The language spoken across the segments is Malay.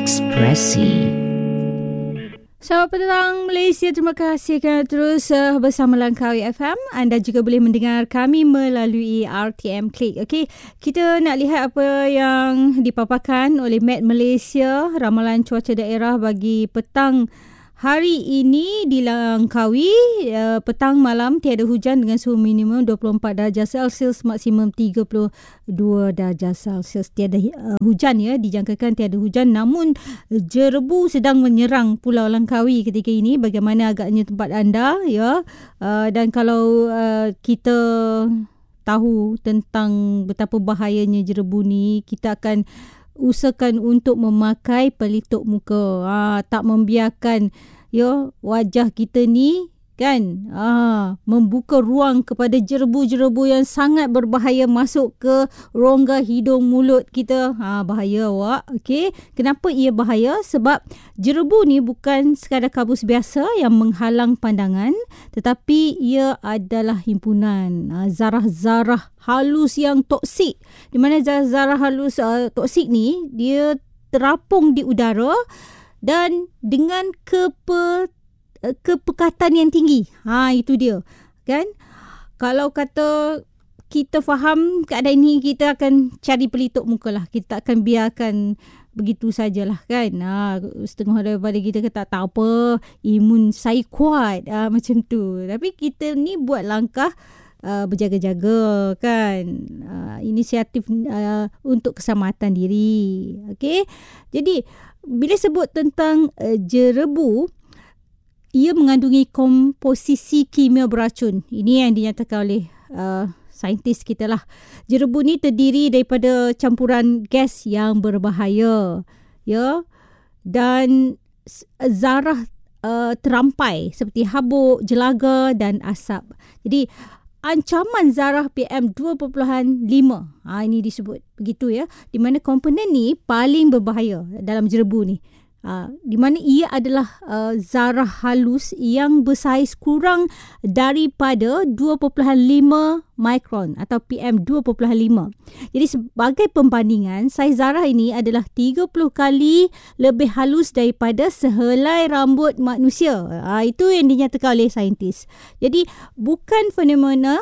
Ekspresi. Selamat petang Malaysia, terima kasih kerana terus bersama Langkawi FM. Anda juga boleh mendengar kami melalui RTM Click. Okey, kita nak lihat apa yang dipaparkan oleh Met Malaysia, ramalan cuaca daerah bagi petang hari ini di Langkawi. Petang malam tiada hujan dengan suhu minimum 24 darjah Celsius, maksimum 32 darjah Celsius. Tiada hujan ya, dijangkakan tiada hujan, namun jerebu sedang menyerang Pulau Langkawi ketika ini. Bagaimana agaknya tempat anda ya? Dan kalau kita tahu tentang betapa bahayanya jerebu ni, kita akan usahakan untuk memakai pelitup muka. Tak membiarkan wajah kita ni kan membuka ruang kepada jerebu-jerebu yang sangat berbahaya masuk ke rongga hidung mulut kita. Bahaya awak. Okey, kenapa ia bahaya? Sebab jerebu ni bukan sekadar kabus biasa yang menghalang pandangan, tetapi ia adalah himpunan zarah-zarah halus yang toksik, di mana zarah-zarah halus toksik ni dia terapung di udara dan dengan kepekatan yang tinggi. Itu dia. Kan? Kalau kata kita faham keadaan ini, kita akan cari pelitup muka lah. Kita akan biarkan begitu sajalah kan. Setengah daripada kita kata tak apa, imun saya kuat. Macam tu. Tapi kita ni buat langkah berjaga-jaga kan. Inisiatif untuk keselamatan diri. Okey. Jadi bila sebut tentang jerebu, ia mengandungi komposisi kimia beracun. Ini yang dinyatakan oleh saintis kita lah. Jerebu ni terdiri daripada campuran gas yang berbahaya, ya, dan zarah terampai seperti habuk, jelaga dan asap. Jadi ancaman zarah PM 2.5 ini disebut begitu ya, di mana komponen ni paling berbahaya dalam jerebu ni. Di mana ia adalah zarah halus yang bersaiz kurang daripada 2.5 mikron atau PM 2.5. Jadi sebagai perbandingan, saiz zarah ini adalah 30 kali lebih halus daripada sehelai rambut manusia. Itu yang dinyatakan oleh saintis. Jadi bukan fenomena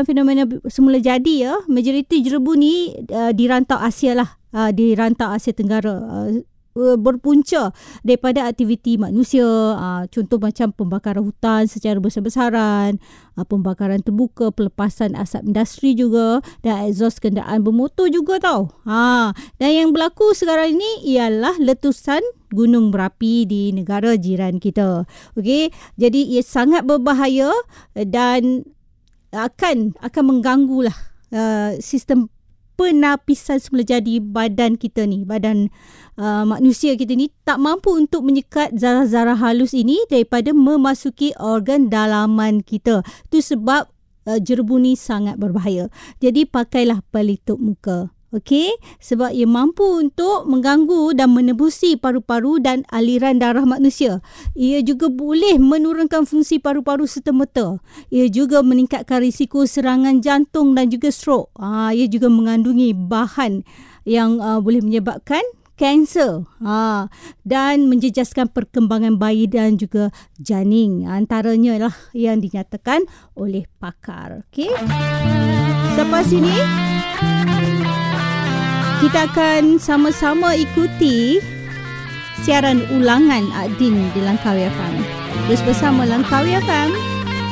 semula jadi ya. Majoriti jerebu ni di rantau Asia lah, di rantau Asia Tenggara. Berpunca daripada aktiviti manusia, contoh macam pembakaran hutan secara besar-besaran, pembakaran terbuka, pelepasan asap industri juga, dan exhaust kenderaan bermotor juga tau. Dan yang berlaku sekarang ini ialah letusan gunung berapi di negara jiran kita. Okey, jadi ia sangat berbahaya dan akan mengganggulah sistem penapisan semula jadi badan kita ni, badan manusia kita ni tak mampu untuk menyekat zarah-zarah halus ini daripada memasuki organ dalaman kita. Itu sebab jerebu ni sangat berbahaya. Jadi pakailah pelitup muka. Okey, sebab ia mampu untuk mengganggu dan menembusi paru-paru dan aliran darah manusia. Ia juga boleh menurunkan fungsi paru-paru serta-merta. Ia juga meningkatkan risiko serangan jantung dan juga stroke. Ia juga mengandungi bahan yang boleh menyebabkan kanser dan menjejaskan perkembangan bayi dan juga janin. Antaranya lah yang dinyatakan oleh pakar. Okey, sampai sini kita akan sama-sama ikuti siaran ulangan Adin di Langkawi FM. Terus bersama Langkawi FM.